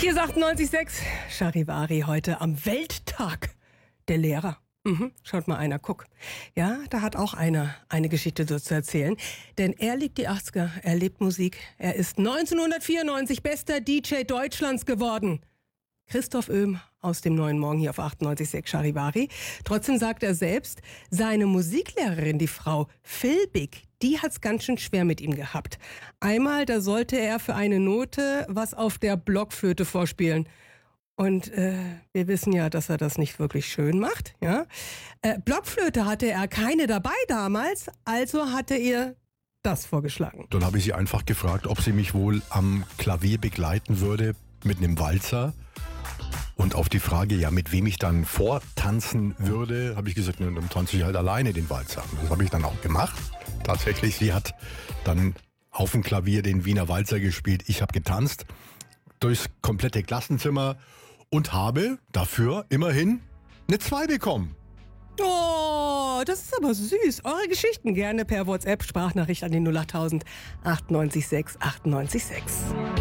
Hier ist 98.6 Charivari heute am Welttag der Lehrer. Schaut mal einer, guck. Ja, da hat auch einer eine Geschichte so zu erzählen. Denn er liebt die 80er, er liebt Musik. Er ist 1994 bester DJ Deutschlands geworden. Christoph Oehm aus dem Neuen Morgen hier auf 98.6 Charivari. Trotzdem sagt er selbst, seine Musiklehrerin, die Frau Filbig, die hat's ganz schön schwer mit ihm gehabt. Einmal, da sollte er für eine Note was auf der Blockflöte vorspielen. Und wir wissen ja, dass er das nicht wirklich schön macht. Ja? Blockflöte hatte er keine dabei damals, also hatte ihr das vorgeschlagen. Dann habe ich sie einfach gefragt, ob sie mich wohl am Klavier begleiten würde mit einem Walzer. Und auf die Frage, ja, mit wem ich dann vortanzen würde, habe ich gesagt, dann tanze ich halt alleine den Walzer. Das habe ich dann auch gemacht. Tatsächlich, sie hat dann auf dem Klavier den Wiener Walzer gespielt. Ich habe getanzt durchs komplette Klassenzimmer und habe dafür immerhin eine 2 bekommen. Oh, das ist aber süß. Eure Geschichten gerne per WhatsApp, Sprachnachricht an die 08000 98 6 98 6.